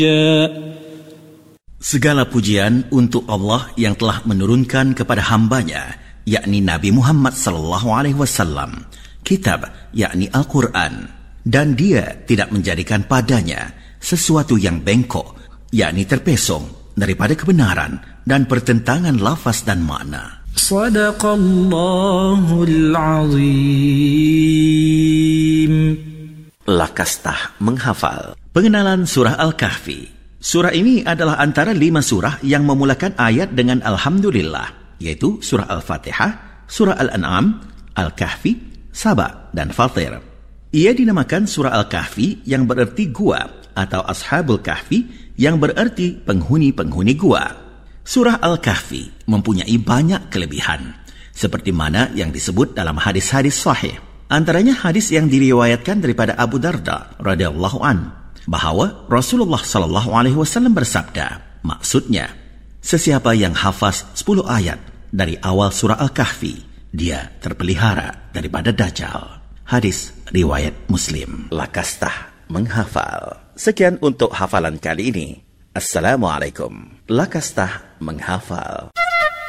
Segala pujian untuk Allah yang telah menurunkan kepada hambanya, yakni Nabi Muhammad SAW, kitab yakni Al-Quran, dan dia tidak menjadikan padanya sesuatu yang bengkok, yakni terpesong daripada kebenaran dan pertentangan lafaz dan makna. Sadaqallahul Azim. Lakastah menghafal. Pengenalan surah Al-Kahfi. Surah ini adalah antara 5 surah yang memulakan ayat dengan Alhamdulillah, yaitu surah Al-Fatihah, surah Al-An'am, Al-Kahfi, Saba, dan Fatir. Ia dinamakan surah Al-Kahfi yang bererti gua, atau Ashabul Kahfi yang bererti penghuni-penghuni gua. Surah Al-Kahfi mempunyai banyak kelebihan, seperti mana yang disebut dalam hadis-hadis sahih. Antaranya hadis yang diriwayatkan daripada Abu Darda radhiyallahu an, bahawa Rasulullah SAW bersabda, maksudnya, sesiapa yang hafaz 10 ayat dari awal surah Al-Kahfi, dia terpelihara daripada Dajjal. Hadis riwayat Muslim. Lakastah menghafal. Sekian untuk hafalan kali ini. Assalamualaikum. Lakastah menghafal.